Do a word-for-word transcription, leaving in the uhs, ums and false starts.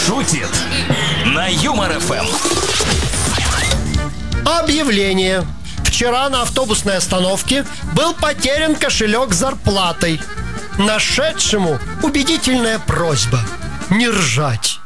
шутит на Юмор эф эм. Объявление. Вчера на автобусной остановке был потерян кошелек с зарплатой. Нашедшему убедительная просьба не ржать.